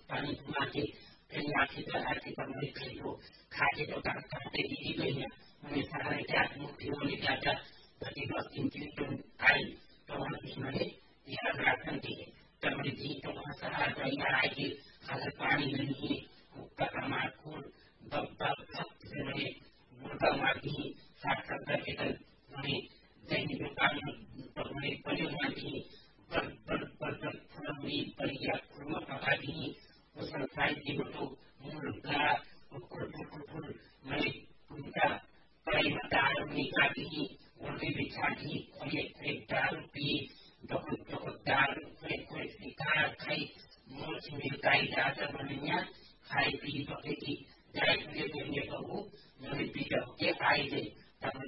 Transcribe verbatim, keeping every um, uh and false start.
पानी घुमा के कहीं आके तो आके पर मैं कहीं तो खा के तो खाते दी गई है मैंने सारा क्या मुक्ति होने क्या था प्रति दस दिन की तो आई तो मैंने याद रखने की तब मैंने जी तो वहाँ से आ गई आएगी हालत पानी नहीं है उसका कमाल खून दब दब दब से मैंने मुर्गा मार दी साठ सत्तर के तक मैंने दैनिक दुकान पर मैंने पले मार दी पर पर पर पर फलमी पर या खुरमा पका दी वो संसार की तो मुर्गा कुकुर कुकुर मैं उनका पढ़ाई बतार निकाल दी उन्हें बिछा दी उन्हें एक दारू पी बहुत बहुत दारू कोई कोई सिकार खाई मोच मिलकाई जाता बनया खाई पी पके की जाए मुझे देंगे बहू मैंने पी के आई गई